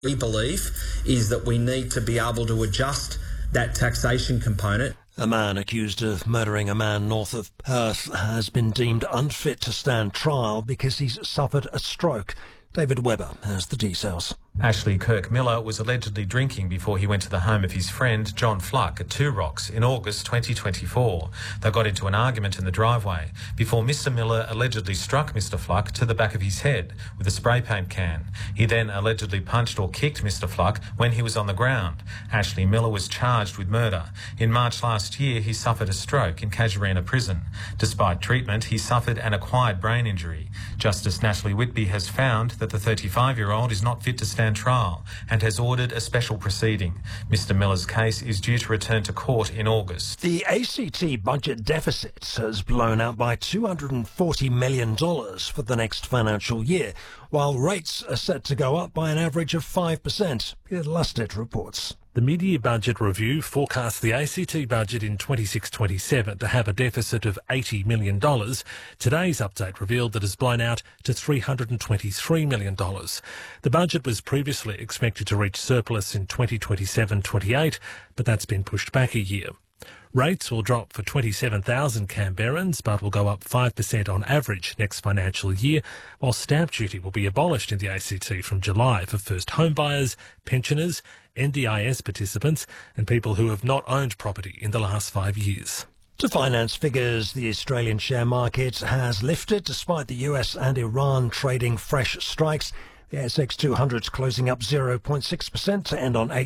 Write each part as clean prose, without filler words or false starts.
We believe is that we need to be able to adjust that taxation component. A man accused of murdering a man north of Perth has been deemed unfit to stand trial because he's suffered a stroke. David Webber has the details. Ashley Kirk Miller was allegedly drinking before he went to the home of his friend John Fluck at Two Rocks in August 2024. They got into an argument in the driveway before Mr Miller allegedly struck Mr Fluck to the back of his head with a spray paint can. He then allegedly punched or kicked Mr Fluck when he was on the ground. Ashley Miller was charged with murder. In March last year, he suffered a stroke in Casuarina Prison. Despite treatment, he suffered an acquired brain injury. Justice Natalie Whitby has found that the 35-year-old is not fit to stand trial and has ordered a special proceeding. Mr Miller's case is due to return to court in August. The ACT budget deficit has blown out by $240 million for the next financial year, while rates are set to go up by an average of 5%. Peter Lusted reports. The mid-year budget review forecasts the ACT budget in 26-27 to have a deficit of $80 million. Today's update revealed that it's blown out to $323 million. The budget was previously expected to reach surplus in 2027-28, but that's been pushed back a year. Rates will drop for 27,000 Canberrans, but will go up 5% on average next financial year, while stamp duty will be abolished in the ACT from July for first home buyers, pensioners, NDIS participants and people who have not owned property in the last 5 years. To finance figures, the Australian share market has lifted despite the US and Iran trading fresh strikes. The ASX 200 is closing up 0.6% to end on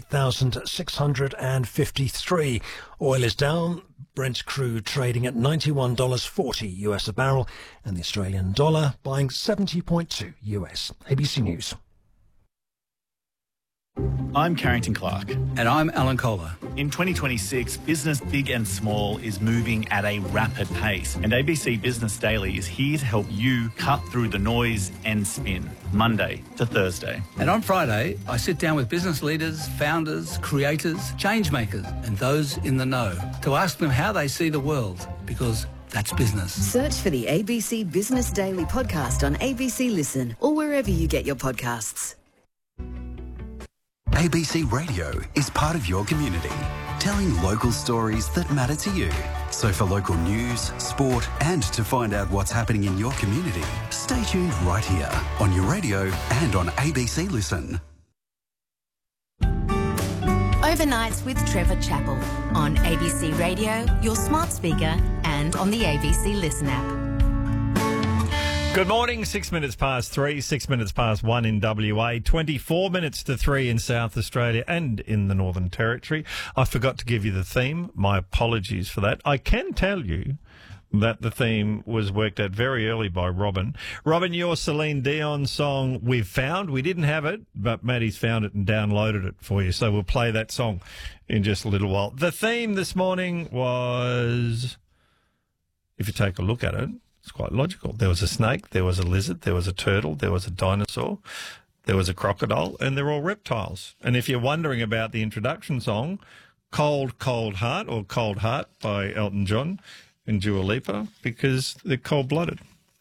8,653. Oil is down. Brent crude trading at $91.40 US a barrel, and the Australian dollar buying 70.2 US. ABC News. I'm Carrington Clark. And I'm Alan Kohler. In 2026, business big and small is moving at a rapid pace, and ABC Business Daily is here to help you cut through the noise and spin, Monday to Thursday. And on Friday, I sit down with business leaders, founders, creators, change makers, and those in the know to ask them how they see the world, because that's business. Search for the ABC Business Daily podcast on ABC Listen or wherever you get your podcasts. ABC Radio is part of your community, telling local stories that matter to you. So for local news, sport, and to find out what's happening in your community, stay tuned right here on your radio and on ABC Listen. Overnights with Trevor Chappell on ABC Radio, your smart speaker, and on the ABC Listen app. Good morning, 6 minutes past 3, 6 minutes past 1 in WA, 24 minutes to 3 in South Australia and in the Northern Territory. I forgot to give you the theme. My apologies for that. I can tell you that the theme was worked out very early by Robin. Robin, your Celine Dion song We've Found. We didn't have it, but Maddie's found it and downloaded it for you. So we'll play that song in just a little while. The theme this morning was, if you take a look at it, it's quite logical. There was a snake, there was a lizard, there was a turtle, there was a dinosaur, there was a crocodile, and they're all reptiles. And if you're wondering about the introduction song, Cold, Cold Heart, or Cold Heart by Elton John and Dua Lipa, because they're cold-blooded.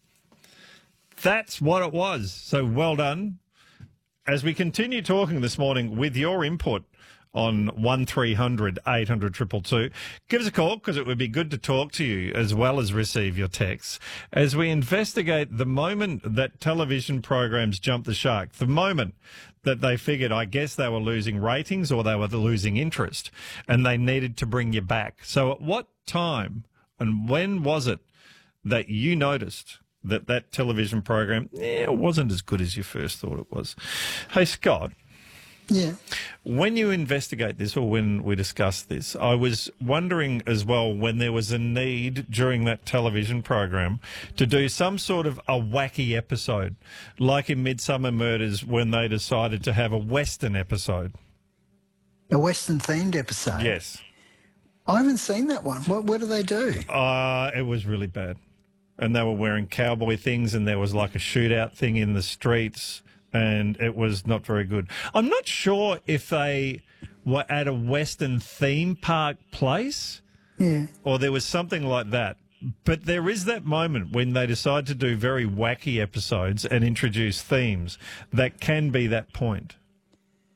That's what it was. So well done. As we continue talking this morning with your input on 1300 800 222. Give us a call because it would be good to talk to you as well as receive your texts as we investigate the moment that television programs jumped the shark, the moment that they figured, I guess, they were losing ratings or they were losing interest and they needed to bring you back. So at what time and when was it that you noticed that television program it wasn't as good as you first thought it was? Hey, Scott. Yeah. When you investigate this or when we discuss this, I was wondering as well when there was a need during that television program to do some sort of a wacky episode, like in Midsummer Murders when they decided to have a Western episode. A Western-themed episode? Yes. I haven't seen that one. What do they do? It was really bad. And they were wearing cowboy things and there was like a shootout thing in the streets. And it was not very good. I'm not sure if they were at a Western theme park place or there was something like that. But there is that moment when they decide to do very wacky episodes and introduce themes that can be that point.